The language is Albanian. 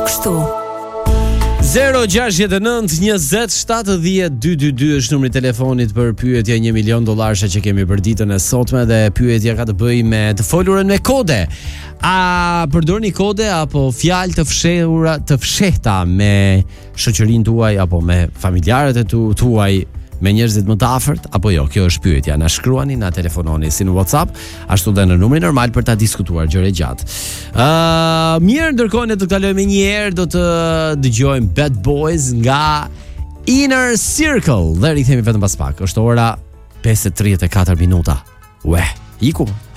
kështu. 069207222 është numri i telefonit për pyetja $1 milion që kemi për ditën e sotme dhe pyetja ka të bëjë me të folurën me kode. A përdorni kode apo fjalë të fshehta me shoqërinë tuaj apo me familjarët e tuaj, me njerëzit më të afërt apo jo? Kjo është pyetja. Na shkruani, na telefononi si në WhatsApp, ashtu dhe në numrin normal për ta diskutuar gjëre gjatë. Mirë, ndërkohë ne do të kalojmë një herë, do të dëgjojmë Bad Boys nga Inner Circle. Dhe rikthehemi vetëm pas pak. Është ora 5:34 minuta. Ue, iku.